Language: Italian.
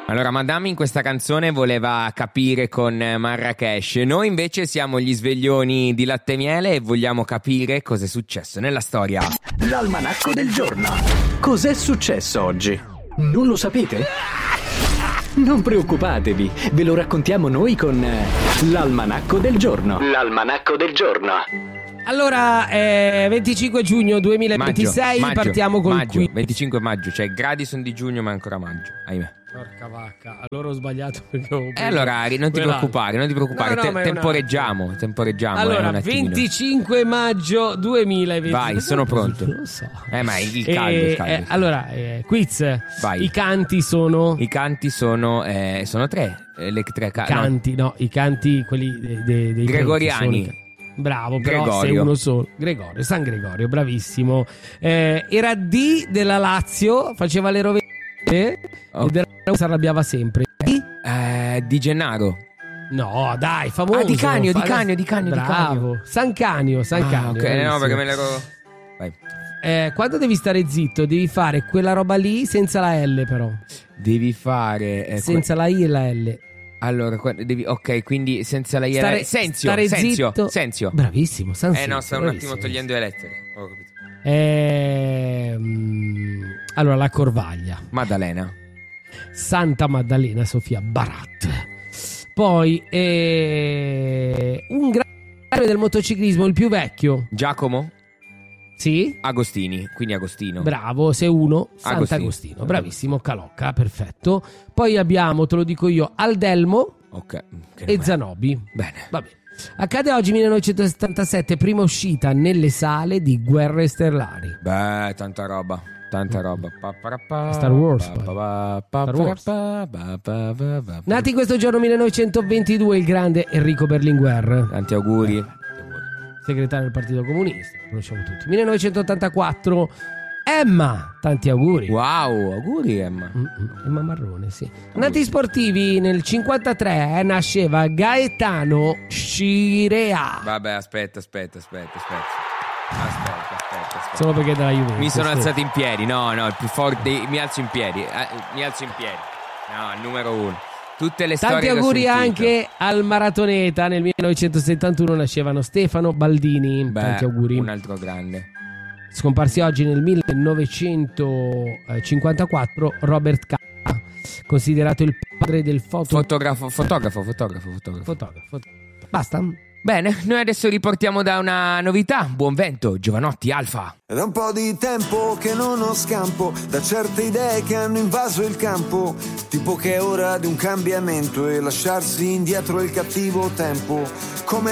Allora, Madame in questa canzone voleva capire con Marrakesh. Noi invece siamo gli sveglioni di latte e miele e vogliamo capire cosa è successo nella storia. L'almanacco del giorno. Cos'è successo oggi? Non lo sapete? Non preoccupatevi, ve lo raccontiamo noi con l'almanacco del giorno. L'almanacco del giorno. Allora, 25 giugno 2026, maggio, partiamo col maggio, quiz. 25 maggio, cioè i gradi sono di giugno ma è ancora maggio, ahimè. Porca vacca, allora ho sbagliato perché ho E allora Ari, non ti preoccupare, No, temporeggiamo. Allora, un attimino. 25 maggio 2026. Vai, sono pronto. Non lo so. Ma il caldo. Allora, quiz. Vai. I canti sono... I canti sono tre. Le tre canti, no, i canti quelli dei gregoriani. sono... Bravo, però Gregorio. sei uno solo. Gregorio, San Gregorio, bravissimo. Era D della Lazio, faceva le rovette e della Roma si arrabbiava sempre. Di Gennaro. No, dai, famoso. Di Canio. Bravo. San Canio. Ok, no, perché me l'ero... Vai. Quando devi stare zitto, devi fare quella roba lì senza la L, però. Devi fare... senza la I e la L. Allora, ok, quindi senza la I... Stare zitto. Senzio. Bravissimo, San Senzio, no, sto un bravissimo. attimo togliendo le lettere. Ho capito. Allora, la Corvaglia. Maddalena. Santa Maddalena Sofia Barat. Poi un grande del motociclismo, il più vecchio. Giacomo. Sì? Agostini, quindi Agostino. Bravo, sei uno. Sant'Agostino. Bravissimo, Calocca, perfetto. Poi abbiamo, te lo dico io, Aldelmo e Zanobi. Bene. Va bene. Accade oggi 1977, prima uscita nelle sale di Guerre Stellari. Beh, tanta roba. Star Wars. Nati questo giorno 1922 il grande Enrico Berlinguer. Tanti auguri. Segretario del Partito Comunista, conosciamo tutti. 1984 Emma, tanti auguri. Wow, auguri Emma. Emma Marrone, sì. Nati sportivi, nel 53 nasceva Gaetano Scirea. Vabbè, aspetta. Solo perché è della Juventus. Mi sono alzato in piedi. No, il più forte. Mi alzo in piedi. No, il numero uno. Tutte le tanti storie auguri che ho sentito. anche al maratoneta. Nel 1971 nascevano Stefano Baldini. Tanti auguri. Un altro grande. Scomparsi oggi nel 1954 Robert Capa, considerato il padre del fotografo. Basta? Bene, noi adesso riportiamo da una novità. Buon vento, Giovanotti Alfa. È da un po' di tempo che non ho scampo da certe idee che hanno invaso il campo, tipo che è ora di un cambiamento e lasciarsi indietro il cattivo tempo. Come